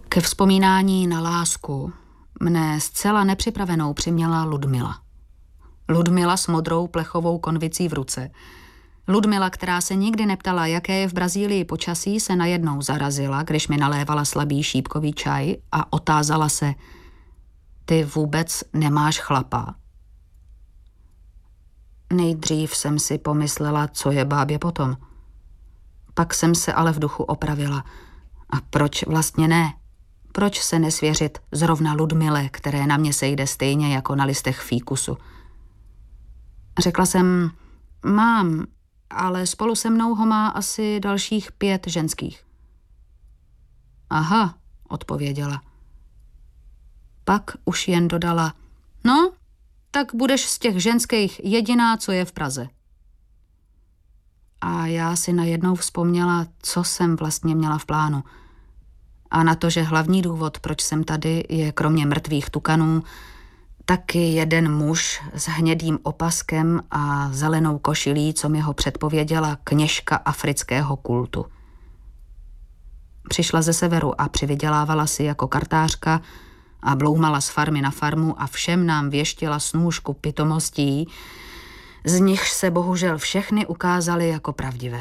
Ke vzpomínání na lásku mne zcela nepřipravenou přiměla Ludmila. Ludmila s modrou plechovou konvicí v ruce. Ludmila, která se nikdy neptala, jaké je v Brazílii počasí, se najednou zarazila, když mi nalévala slabý šípkový čaj a otázala se: ty vůbec nemáš chlapa? Nejdřív jsem si pomyslela, co je bábě potom. Pak jsem se ale v duchu opravila. A proč vlastně ne? Proč se nesvěřit zrovna Ludmile, které na mě sejde stejně jako na listech fíkusu? Řekla jsem: mám, ale spolu se mnou ho má asi dalších 5 ženských. Aha, odpověděla. Pak už jen dodala: no, tak budeš z těch ženských jediná, co je v Praze. A já si najednou vzpomněla, co jsem vlastně měla v plánu. A na to, že hlavní důvod, proč jsem tady, je kromě mrtvých tukanů taky jeden muž s hnědým opaskem a zelenou košilí, co mi ho předpověděla kněžka afrického kultu. Přišla ze severu a přivydělávala si jako kartářka a bloumala z farmy na farmu a všem nám věštila snůšku pitomostí, z nichž se bohužel všechny ukázaly jako pravdivé.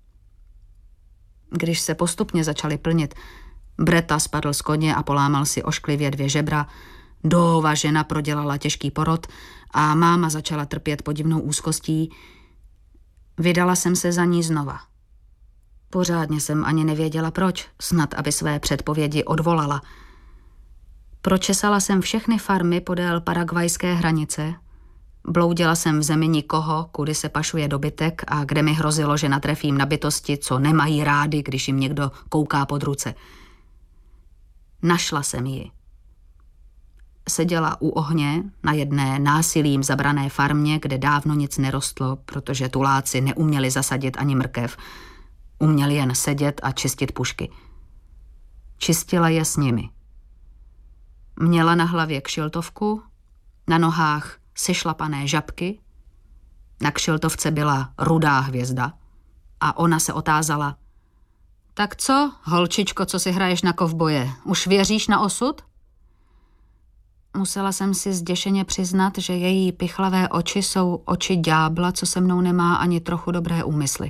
Když se postupně začaly plnit, Breta spadl z koně a polámal si ošklivě 2 žebra, Doova žena prodělala těžký porod a máma začala trpět podivnou úzkostí, vydala jsem se za ní znova. Pořádně jsem ani nevěděla proč, snad aby své předpovědi odvolala. Pročesala jsem všechny farmy podél paragvajské hranice, bloudila jsem v zemi nikoho, kudy se pašuje dobytek a kde mi hrozilo, že natrefím na bytosti, co nemají rády, když jim někdo kouká pod ruce. Našla jsem ji. Seděla u ohně na jedné násilím zabrané farmě, kde dávno nic nerostlo, protože tuláci neuměli zasadit ani mrkev. Uměli jen sedět a čistit pušky. Čistila je s nimi. Měla na hlavě kšiltovku, na nohách sešlapané žabky, na kšiltovce byla rudá hvězda a ona se otázala: tak co, holčičko, co si hraješ na kovboje, už věříš na osud? Musela jsem si zděšeně přiznat, že její pichlavé oči jsou oči ďábla, co se mnou nemá ani trochu dobré úmysly.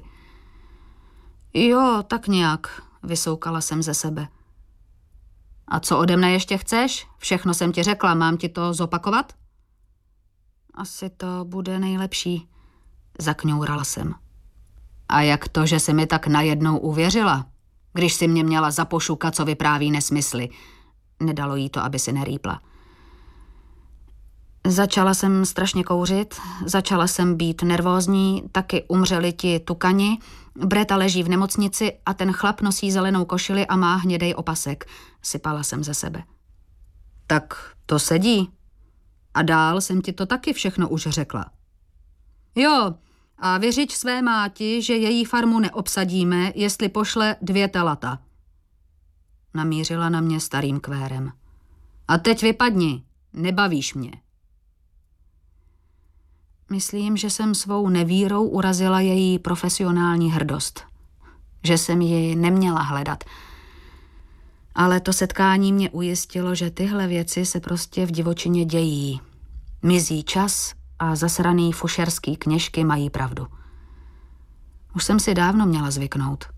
Jo, tak nějak, vysoukala jsem ze sebe. A co ode mne ještě chceš? Všechno jsem ti řekla, mám ti to zopakovat? Asi to bude nejlepší, zakňourala jsem. A jak to, že jsi mi tak najednou uvěřila, když jsi mě měla za pošuka, co vypráví nesmysly? Nedalo jí to, aby si nerýpla. Začala jsem strašně kouřit, začala jsem být nervózní, taky umřeli ti tukani, Breta leží v nemocnici a ten chlap nosí zelenou košili a má hnědej opasek. Sypala jsem ze sebe. Tak to sedí. A dál jsem ti to taky všechno už řekla. Jo, a vyřiď své máti, že její farmu neobsadíme, jestli pošle 2 telata. Namířila na mě starým kvérem. A teď vypadni, nebavíš mě. Myslím, že jsem svou nevírou urazila její profesionální hrdost. Že jsem ji neměla hledat. Ale to setkání mě ujistilo, že tyhle věci se prostě v divočině dějí. Mizí čas a zasraný fušerský kněžky mají pravdu. Už jsem si dávno měla zvyknout.